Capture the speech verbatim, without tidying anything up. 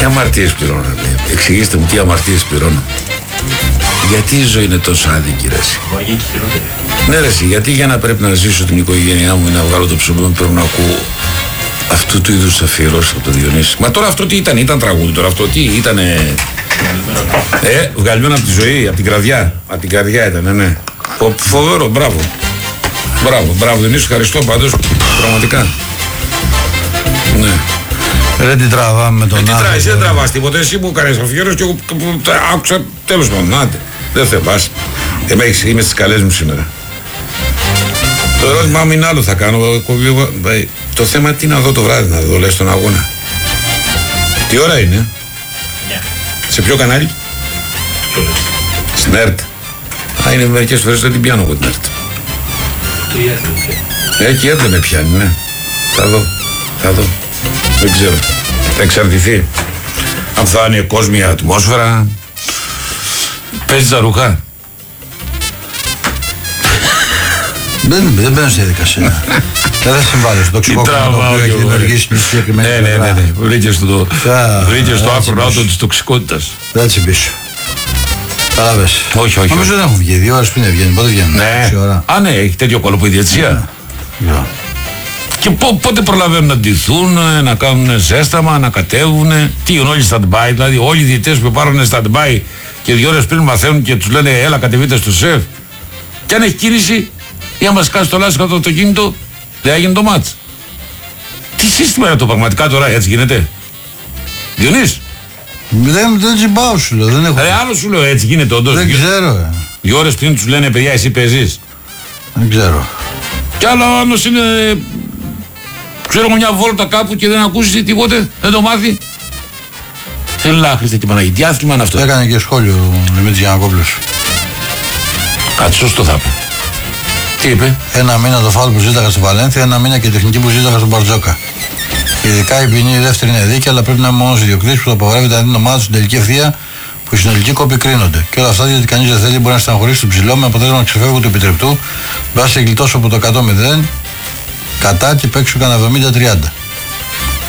Τι αμαρτίες πληρώνω, λέει. Εξηγήστε μου τι αμαρτίες πληρώνω. Γιατί η ζωή είναι τόσο άδικη, ρε εσύ. Ναι, ρε εσύ, γιατί για να πρέπει να ζήσω την οικογένειά μου ή να βγάλω το ψωμί μου πρέπει να ακούω αυτού του είδους αφιερώσεις από το Διονύση. Μα τώρα αυτό τι ήταν, ήταν τραγούδι, τώρα αυτό τι ήτανε. Ε, βγαλμένο από τη ζωή, από την καρδιά. Από την καρδιά ήταν, ναι. Φοβερό, μπράβο. Μπράβο, μπράβο, Διονύση, ευχαριστώ πάντως. Πραγματικά. Ναι. Δεν την τραβάμε με τον άνθρωπο. Τι τραβάς, εσύ δεν τραβάς τίποτα. Εσύ που κάνεις αφιέρωση και εγώ άκουσα τέλος πάντων. Άντε, δεν θες. Είμαι στις καλές μου σήμερα. Το ερώτημά μου είναι άλλο θα κάνω. Το θέμα τι να δω το βράδυ, να δω λες τον αγώνα. Τι ώρα είναι? Yeah. Σε ποιο κανάλι? Στην ΕΡΤ. Α, είναι μερικές φορές δεν την πιάνω εγώ την ΕΡΤ. Ε, και η ΕΡΤ δεν με πιάνει, ναι. Θα δω, θα δω. Δεν ξέρω. Θα εξαρτηθεί. Αν θα είναι κόσμια ατμόσφαιρα. Παίζει τα ρούχα. Δεν, δεν μπαίνω στη διαδικασία. Δεν θα συμβάλλω στο τοξικόκκινο το οποίο έχει δημιουργήσει μια συγκεκριμένη ναι, ναι, ναι, ναι. Βρήκες το, το άκρο άτομο της τοξικότητας. Δεν τσιμπήσω. Κατάλαβες. Όχι, όχι. Νομίζω δεν έχουν βγει. Δύο ώρες πριν βγαίνει. Πότε βγαίνουν? Ναι. Α, ναι, έχει τέτοιο κόλπο η διαιτησία. Ναι. Και πότε προλαβαίνουν να ντυθούν, να κάνουν ζέσταμα, να κατέβουν. Τι είναι όλοι stand-by, δηλαδή όλοι οι διαιτητές που πάρουν stand-by και δύο ώρες πριν μαθαίνουν και τους λένε έλα κατεβείτε στο σεφ. Και αν έχει κίνηση, ή αν μας κάσει το λάστιχο το αυτοκίνητο, δεν έγινε το μάτς. Τι σύστημα είναι το πραγματικά τώρα, έτσι γίνεται? Διονύς. Δεν, δεν τσιμπάω σου λέω, δεν έχω. Ε, άλλο σου λέω, έτσι γίνεται όντως. Δεν ξέρω. Ε. Δύο ώρες πριν τους λένε παιδιά εσύ παίζεις. Δεν ξέρω. Κι άλλο άλλος είναι, ξέρω μια βόλτα κάπου και δεν ακούσει τίποτε, δεν το μάθει. Ελά, Χριστέ και Παναγία, τι άθλημα είναι αυτό? Έκανε και σχόλιο ο Δημήτρης Γιαννακόπουλος. Κάτι σωστό θα πει. Τι είπε? Ένα μήνα το φάουλ που ζήταγα στο Βαλένθια, ένα μήνα και τεχνική που ζήταγα στον Μπαρτζόκα. Ειδικά η ποινή η δεύτερη είναι δίκαια, αλλά πρέπει να είναι μόνο οι διοκτήτες που θα απαγορεύεται να δίνουν ομάδα στην τελική ευθεία που οι συνολικοί κόποι κρίνονται. Και όλα αυτά γιατί κανείς δεν θέλει μπορεί να στεναχωρήσει τον ψηλό με αποτέλεσμα να ξεφεύγουν του επιτρεπτού, βάσει γλιτώσω από το εκατό μηδέν κατά και παίξω κανένα εβδομήντα τριάντα.